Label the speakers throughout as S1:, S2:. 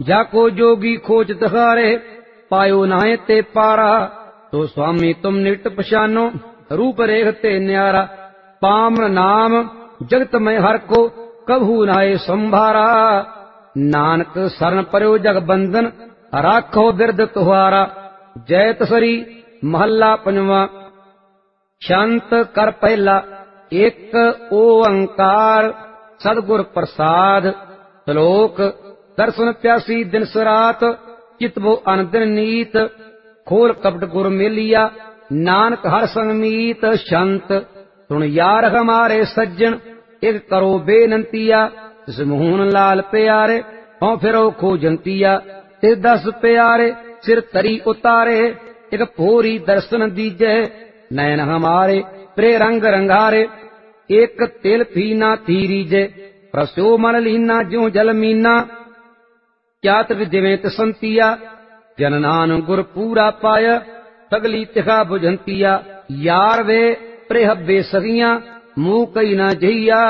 S1: जाको जोगी खोज तखारे, पायो नाहे ते पारा। तो स्वामी तुम निट पछानो, रूप रेख ते न्यारा। पाम नाम जगत में हर को, कभू नाए संभारा। नानक शरण पर्यो जग बंधन, राखो बिरद तुहारा। जय तसरी महला पंजवा। शांत कर पहला, एक ओंकार सदगुर प्रसाद। श्लोक दर्शन प्यासी दिन सरात, चितवो अनदिन नीत। खोल कपट गुर मेलिया, नानक हर संग मीत। शांत सुन यार हमारे सज्जन, एक करो बेनंतिया। तिस मोहन लाल प्यारे, हों फिरो खोजंतिया। ते 10 प्यारे सिर तरी उतारे, एक भोरी दर्शन दीजे। नयन हमारे प्रे रंग रंगारे, एक तिल फीना थीरीजे। प्रस्यो मन लीना ज्यों जल मीना, क्यात विधिवेत संतिया। जन नान गुर पूरा पाय, तगली तिखा बुझंतिया। यार वे प्रेहबे सगिया, मुंह कई ना जहिया।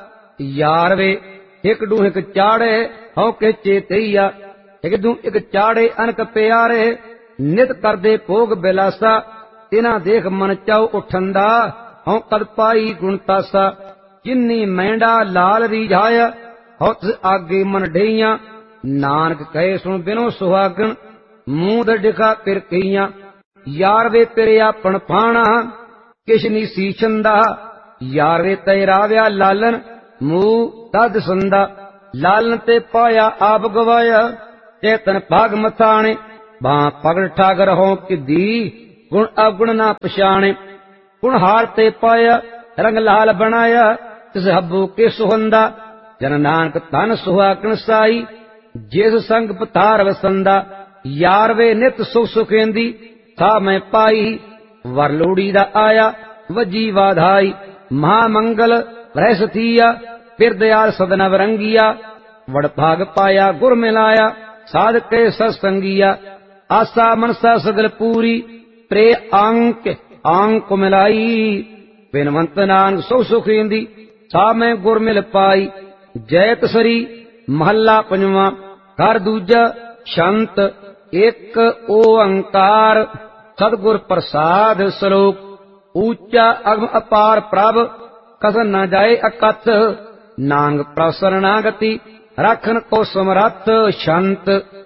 S1: यार वे एक डू एक चाड़े, हौ के चेतैया। एक दू एक चाड़े अनक प्यारे, नित करदे भोग बिलासा। तिना देख मन चाओ उठंदा, हौ कद पाई गुणतासा। जिन्नी मैंडा लाल रिझाया, हौ तिस आगे मन ढेइया। नानक कहे सुन बिनो सुहागन, मूंद डिखा पिर कईया। यार वे पिर आपन फाणा, किश नी सी छंदा। यार वे तैराव्या लालन, मूह दद संदा। लालन ते पाया आप गवाया, चेतन भाग मथाणे। बां पगड़ ठागर हों किदी, गुण अवगुण ना पछाणे। गुण हार ते पाया, रंग लाल बनाया। तिस हब्बू के सुहंदा, जन नानक तन सुहागन साई। जिस संग पतार वसंदा। यार वे नित सुख सुखेंदी, था मैं पाई। वर लोड़ी दा आया, वजी वाधाई। महामंगल रहस थिया, फिर दयाल सदन वरंगिया। वड़ भाग पाया गुर मिलाया, साध के सत्संगिया। आशा मनसा सगल पूरी, प्रे अंक आंक मिलाई। बिनवंत नानक सो सुखेंदी, सा मैं गुर मिल पाई। जय तसरी महला पंजवा। कर दूजा शांत, एक ओंकार सदगुर प्रसाद। श्लोक ऊंचा अगम अपार प्रभ, कसन न जाए अकथ। नांग प्रसरणागति, राखन को समरथ। शांत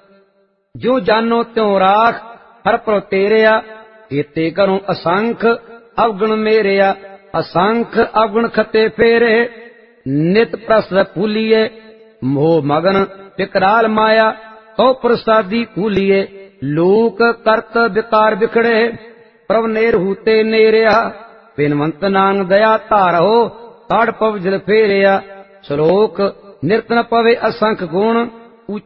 S1: जो जानो त्यों राख, हर पर तेरिया। एते करूं असंख अवगुण मेरिया। असंख अवगुण खते फेरे, नित प्रसर फूलिए। मोह मगन विकराल माया, तो प्रसादी फूलिए। लोक करत विकार बिखड़े, प्रभ नेर हूते नेरिया। बिनवंत नांग दया तारो, ताड़ पव जल फेरिया। श्लोक निरतन पवे असंख गुण,